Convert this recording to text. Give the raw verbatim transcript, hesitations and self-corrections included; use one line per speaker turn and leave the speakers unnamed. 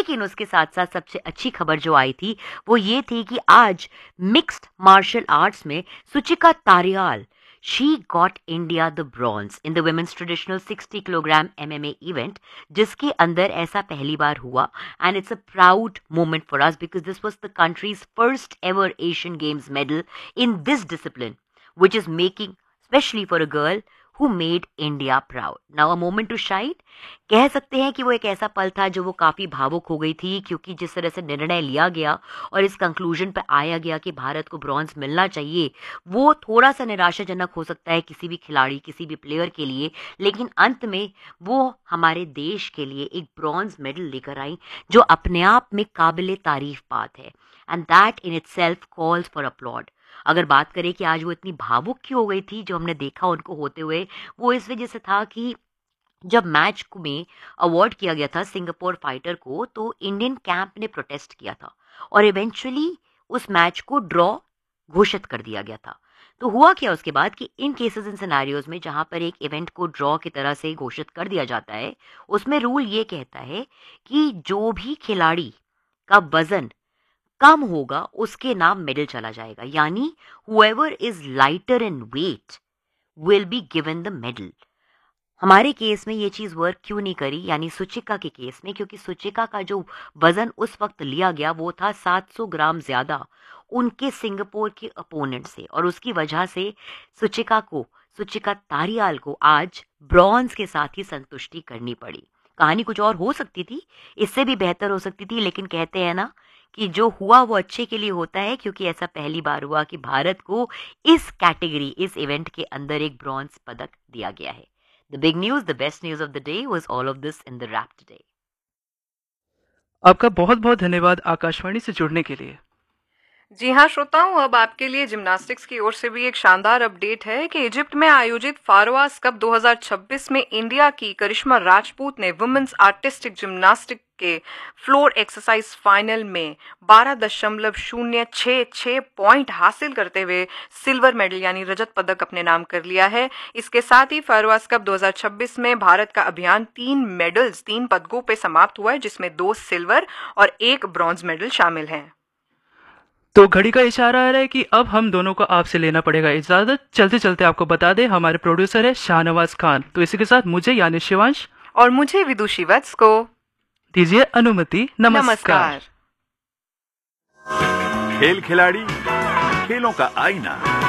लेकिन उसके साथ साथ सबसे अच्छी खबर जो आई थी वो ये थी कि आज मिक्स्ड मार्शल आर्ट्स में Suchika तारियाल, she got India the bronze in the women's traditional sixty kilogram M M A event, जिसके अंदर ऐसा पहली बार हुआ, and it's a proud moment for us because this was the country's first ever Asian Games medal in this discipline, which is making, especially for a girl who made India proud. Now a moment to shine. कह सकते हैं कि वो एक ऐसा पल था जो वो काफी भावुक हो गई थी, क्योंकि जिस तरह से निर्णय लिया गया और इस कंक्लूजन पर आया गया कि भारत को ब्रॉन्ज मिलना चाहिए, वो थोड़ा सा निराशाजनक हो सकता है किसी भी खिलाड़ी, किसी भी प्लेयर के लिए, लेकिन अंत में वो हमारे देश के लिए एक ब्रॉन्ज मेडल लेकर आई जो अपने आप में काबिले तारीफ बात है, and that in itself calls for applaud. अगर बात करें कि आज वो इतनी भावुक क्यों हो गई थी जो हमने देखा उनको होते हुए, वो इस वजह से था कि जब मैच में अवार्ड किया गया था सिंगापुर फाइटर को, तो इंडियन कैंप ने प्रोटेस्ट किया था और इवेंचुअली उस मैच को ड्रॉ घोषित कर दिया गया था. तो हुआ क्या उसके बाद कि इन केसेस इन सिनेरियोज में जहां पर एक इवेंट को ड्रॉ की तरह से घोषित कर दिया जाता है, उसमें रूल ये कहता है कि जो भी खिलाड़ी का वजन कम होगा उसके नाम मेडल चला जाएगा, यानी whoever is lighter in weight will be given the medal. हमारे केस में ये चीज वर्क क्यों नहीं करी, यानी सुचिका के केस में, क्योंकि सुचिका का जो वजन उस वक्त लिया गया वो था सात सौ ग्राम ज्यादा उनके सिंगापुर के अपोनेंट से, और उसकी वजह से सुचिका को, सुचिका तारियाल को आज ब्रॉन्ज के साथ ही संतुष्टि करनी पड़ी. कहानी कुछ और हो सकती थी, इससे भी बेहतर हो सकती थी, लेकिन कहते हैं ना कि जो हुआ वो अच्छे के लिए होता है, क्योंकि ऐसा पहली बार हुआ कि भारत को इस कैटेगरी, इस इवेंट के अंदर एक ब्रॉन्ज पदक दिया गया है. The big news, the best news of the day was all of this in the rap today.
आपका बहुत बहुत धन्यवाद आकाशवाणी से जुड़ने के लिए.
जी हाँ श्रोताओं, अब आपके लिए जिम्नास्टिक्स की ओर से भी एक शानदार अपडेट है कि इजिप्ट में आयोजित फारोआस कप दो हज़ार छब्बीस में इंडिया की करिश्मा राजपूत ने वुमेन्स आर्टिस्टिक जिम्नास्टिक के फ्लोर एक्सरसाइज फाइनल में बारह दशमलव शून्य छह छह पॉइंट हासिल करते हुए सिल्वर मेडल यानी रजत पदक अपने नाम कर लिया है. इसके साथ ही फारोआस कप दो हज़ार छब्बीस में भारत का अभियान तीन मेडल्स, तीन पदकों पे समाप्त हुआ है, जिसमें दो सिल्वर और एक ब्रॉन्ज मेडल शामिल हैं.
तो घड़ी का इशारा आ रहा है कि अब हम दोनों को आपसे लेना पड़ेगा इजाजत. चलते चलते आपको बता दें हमारे प्रोड्यूसर है शाहनवाज खान, तो इसी के साथ मुझे यानी शिवांश
और मुझे विदुषी वत्स को
दीजिए अनुमति. नमस्कार.
खेल खिलाड़ी, खेलों का आईना.